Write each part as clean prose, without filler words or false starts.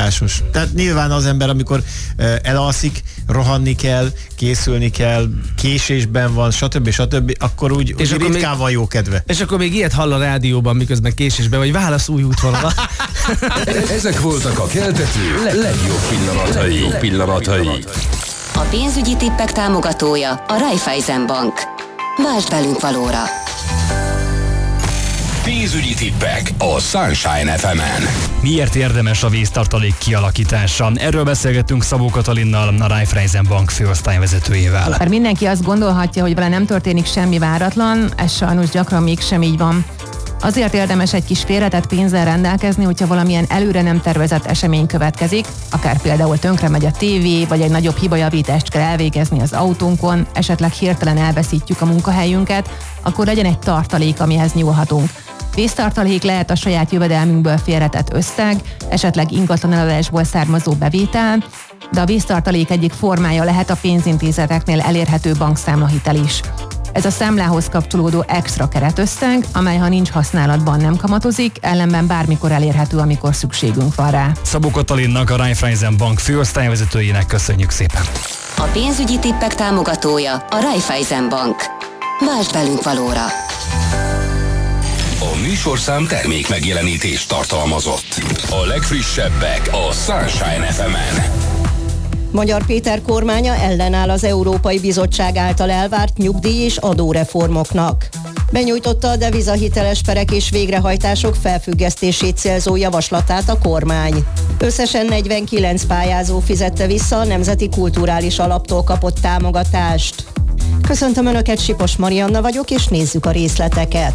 hatásos. Tehát nyilván az ember, amikor elalszik, rohanni kell, készülni kell, késésben van, stb. Akkor úgy ritkán van jó kedve. És akkor még ilyet hall a rádióban, miközben késésben, vagy válasz új útvonala. Ezek voltak a keltető legjobb pillanatai. A pénzügyi tippek támogatója a Raiffeisen Bank. Váltsd velünk valóra! Pénzügyi tippek a Sunshine FM-en. Miért érdemes a víztartalék kialakítása? Erről beszélgettünk Szabó Katalinnal, a Raiffeisen Bank főosztályvezetőjével. Mert mindenki azt gondolhatja, hogy vele nem történik semmi váratlan, ez sajnos gyakran mégsem így van. Azért érdemes egy kis félretett pénzzel rendelkezni, hogyha valamilyen előre nem tervezett esemény következik, akár például tönkre megy a tévé, vagy egy nagyobb hibajavítást kell elvégezni az autónkon, esetleg hirtelen elveszítjük a munkahelyünket, akkor legyen egy tartalék, amihez nyúlhatunk. Víztartalék lehet a saját jövedelmünkből félretett összeg, esetleg ingatlaneladásból származó bevétel, de a víztartalék egyik formája lehet a pénzintézeteknél elérhető bankszámlahitel is. Ez a számlához kapcsolódó extra keretösszeg, amely ha nincs használatban nem kamatozik, ellenben bármikor elérhető, amikor szükségünk van rá. Szabó Katalinnak, a Raiffeisen Bank főosztályvezetőjének köszönjük szépen. A pénzügyi tippek támogatója a Raiffeisen Bank. Váltsd velünk valóra! A műsorszám termék megjelenítést tartalmazott. A legfrissebbek a Sunshine FM-en. Magyar Péter kormánya ellenáll az Európai Bizottság által elvárt nyugdíj- és adóreformoknak. Benyújtotta a devizahiteles perek és végrehajtások felfüggesztését célzó javaslatát a kormány. Összesen 49 pályázó fizette vissza a Nemzeti Kulturális Alaptól kapott támogatást. Köszöntöm Önöket, Sipos Marianna vagyok, és nézzük a részleteket.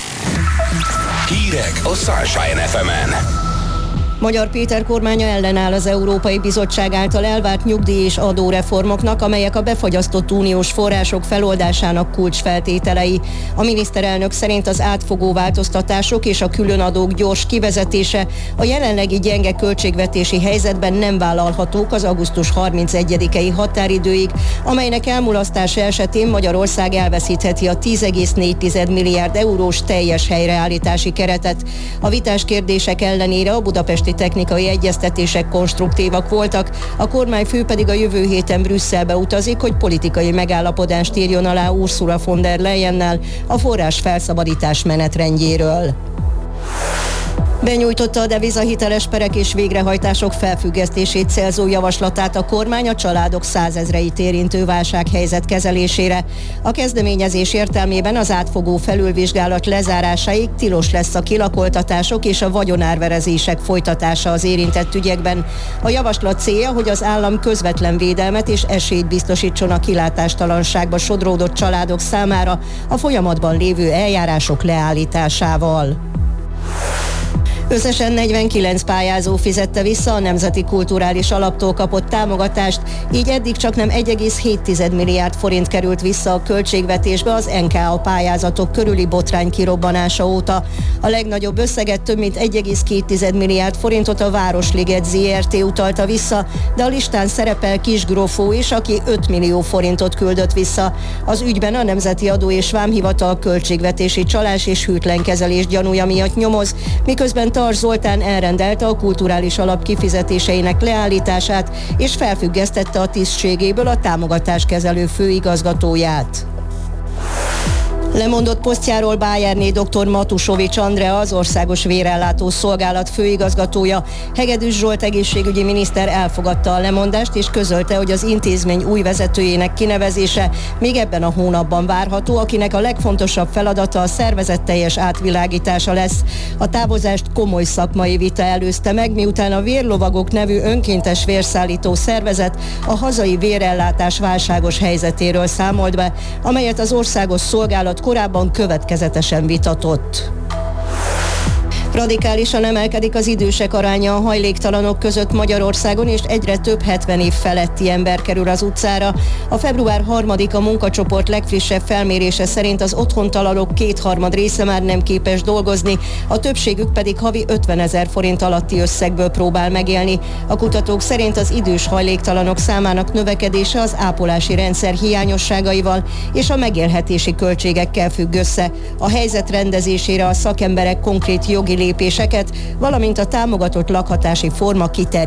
Hírek a Sunshine FM-en. Magyar Péter kormánya ellenáll az Európai Bizottság által elvárt nyugdíj- és adóreformoknak, amelyek a befagyasztott uniós források feloldásának kulcsfeltételei. A miniszterelnök szerint az átfogó változtatások és a különadók gyors kivezetése a jelenlegi gyenge költségvetési helyzetben nem vállalhatók az augusztus 31-i határidőig, amelynek elmulasztása esetén Magyarország elveszítheti a 10,4 milliárd eurós teljes helyreállítási keretet. A vitás kérdések ellenére a budapesti technikai egyeztetések konstruktívak voltak, a kormányfő pedig a jövő héten Brüsszelbe utazik, hogy politikai megállapodást írjon alá Ursula von der Leyennel a forrás felszabadítás menetrendjéről. Benyújtotta a devizahiteles perek és végrehajtások felfüggesztését célzó javaslatát a kormány a családok százezreit érintő válsághelyzet kezelésére. A kezdeményezés értelmében az átfogó felülvizsgálat lezárásáig tilos lesz a kilakoltatások és a vagyonárverezések folytatása az érintett ügyekben. A javaslat célja, hogy az állam közvetlen védelmet és esélyt biztosítson a kilátástalanságba sodródott családok számára a folyamatban lévő eljárások leállításával. Összesen 49 pályázó fizette vissza a Nemzeti Kulturális Alaptól kapott támogatást, így eddig csaknem 1,7 milliárd forint került vissza a költségvetésbe az NKA pályázatok körüli botrány kirobbanása óta. A legnagyobb összeget, több mint 1,2 milliárd forintot a Városliget ZRT utalta vissza, de a listán szerepel Kisgrófó is, aki 5 millió forintot küldött vissza. Az ügyben a Nemzeti Adó és Vámhivatal költségvetési csalás és hűtlen kezelés gyanúja miatt nyomoz, miközben Tarts Zoltán elrendelte a kulturális alap kifizetéseinek leállítását, és felfüggesztette a tisztségéből a támogatáskezelő főigazgatóját. Lemondott posztjáról Bayerné dr. Matusovics Andrea, az Országos Vérellátó Szolgálat főigazgatója. Hegedűs Zsolt egészségügyi miniszter elfogadta a lemondást, és közölte, hogy az intézmény új vezetőjének kinevezése még ebben a hónapban várható, akinek a legfontosabb feladata a szervezet teljes átvilágítása lesz. A távozást komoly szakmai vita előzte meg, miután a Vérlovagok nevű önkéntes vérszállító szervezet a hazai vérellátás válságos helyzetéről számolt be, amelyet az országos szolgálat korábban következetesen vitatott. Radikálisan emelkedik az idősek aránya a hajléktalanok között Magyarországon, és egyre több 70 év feletti ember kerül az utcára. A február 3-a munkacsoport legfrissebb felmérése szerint az otthontalanok 2/3 része már nem képes dolgozni, a többségük pedig havi 50 000 forint alatti összegből próbál megélni. A kutatók szerint az idős hajléktalanok számának növekedése az ápolási rendszer hiányosságaival és a megélhetési költségekkel függ össze. A helyzet rendezésére a szakemberek konkrét jogi lépéseket, valamint a támogatott lakhatási forma kiterjesztését